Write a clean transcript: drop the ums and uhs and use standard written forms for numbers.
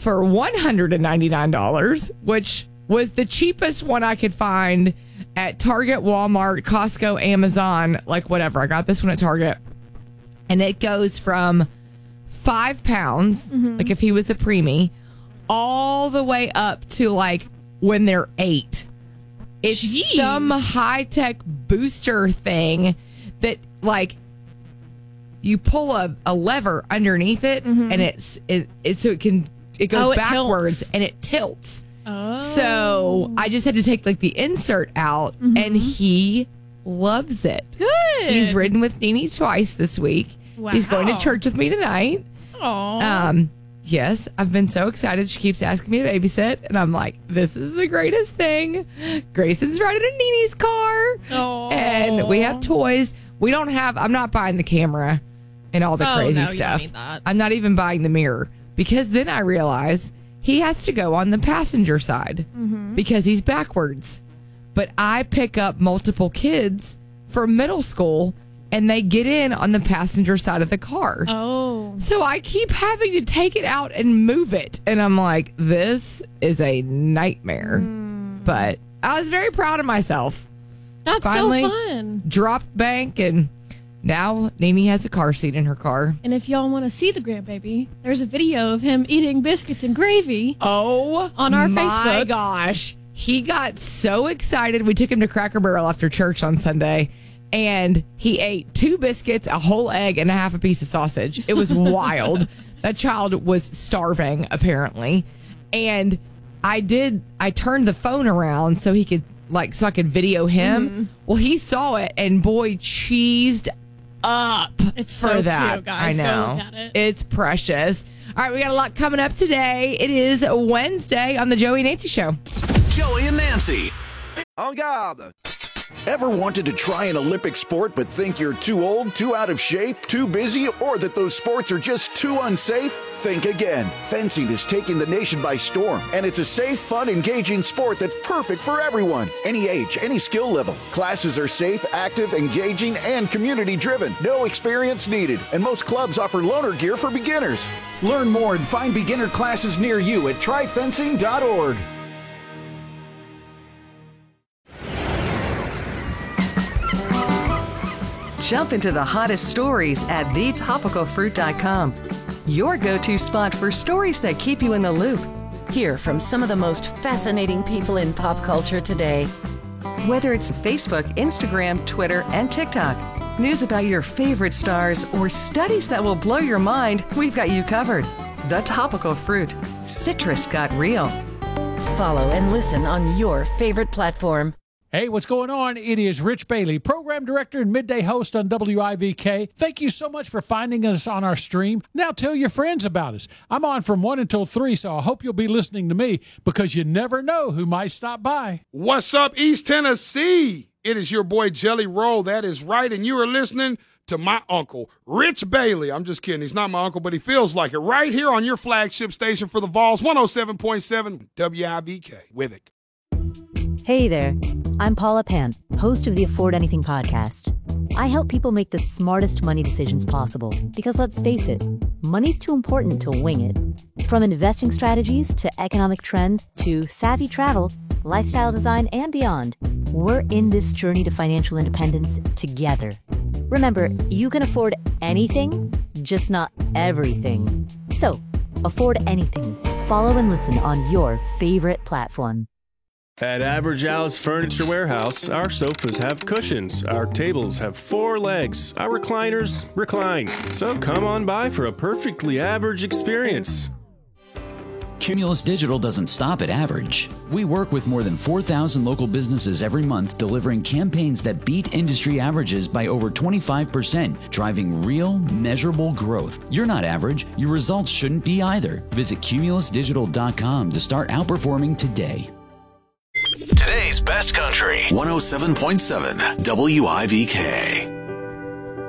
for $199, which was the cheapest one I could find at Target, Walmart, Costco, Amazon, like whatever. I got this one at Target. And it goes from 5 pounds, like if he was a preemie, all the way up to like when they're 8. It's some high-tech booster thing that like you pull a lever underneath it and it goes backwards tilts. And it tilts. Oh. So I just had to take like the insert out and he loves it. Good. He's ridden with Nene twice this week. Wow. He's going to church with me tonight. Aww. Yes, I've been so excited. She keeps asking me to babysit, and I'm like, this is the greatest thing. Grayson's riding in Nene's car, and we have toys. I'm not buying the camera and all the crazy stuff. I'm not even buying the mirror, because then I realize he has to go on the passenger side because he's backwards. But I pick up multiple kids from middle school, and they get in on the passenger side of the car. Oh. So I keep having to take it out and move it. And I'm like, this is a nightmare. But I was very proud of myself. That's Finally, so fun. Dropped bank, and now Nene has a car seat in her car. And if y'all want to see the grandbaby, there's a video of him eating biscuits and gravy. On our Facebook. My gosh. He got so excited. We took him to Cracker Barrel after church on Sunday. And he ate 2 biscuits, a whole egg, and a half a piece of sausage. It was wild. That child was starving, apparently. And I turned the phone around so he could, so I could video him. Well, he saw it, and boy, cheesed up. It's for so that. cute, guys. I know. Go look at it. It's precious. All right, we got a lot coming up today. It is Wednesday on the Joey and Nancy Show. Joey and Nancy. En garde. Ever wanted to try an Olympic sport but think you're too old, too out of shape, too busy, or that those sports are just too unsafe? Think again. Fencing is taking the nation by storm, and it's a safe, fun, engaging sport that's perfect for everyone. Any age, any skill level. Classes are safe, active, engaging, and community-driven. No experience needed, and most clubs offer loaner gear for beginners. Learn more and find beginner classes near you at tryfencing.org. Jump into the hottest stories at thetopicalfruit.com. Your go-to spot for stories that keep you in the loop. Hear from some of the most fascinating people in pop culture today. Whether it's Facebook, Instagram, Twitter, and TikTok, news about your favorite stars, or studies that will blow your mind, we've got you covered. The Topical Fruit. Citrus got real. Follow and listen on your favorite platform. Hey, what's going on? It is Rich Bailey, program director and midday host on WIVK. Thank you so much for finding us on our stream. Now tell your friends about us. I'm on from 1 until 3, so I hope you'll be listening to me because you never know who might stop by. What's up, East Tennessee? It is your boy Jelly Roll. That is right, and you are listening to my uncle, Rich Bailey. I'm just kidding. He's not my uncle, but he feels like it. Right here on your flagship station for the Vols, 107.7 WIVK. With it. Hey there, I'm Paula Pant, host of the Afford Anything podcast. I help people make the smartest money decisions possible because let's face it, money's too important to wing it. From investing strategies to economic trends to savvy travel, lifestyle design, and beyond, we're in this journey to financial independence together. Remember, you can afford anything, just not everything. So, afford anything. Follow and listen on your favorite platform. At Average House Furniture Warehouse, our sofas have cushions, our tables have 4 legs, our recliners recline. So come on by for a perfectly average experience. Cumulus Digital doesn't stop at average. We work with more than 4,000 local businesses every month, delivering campaigns that beat industry averages by over 25%, driving real, measurable growth. You're not average. Your results shouldn't be either. Visit cumulusdigital.com to start outperforming today. Today's best country. 107.7 WIVK.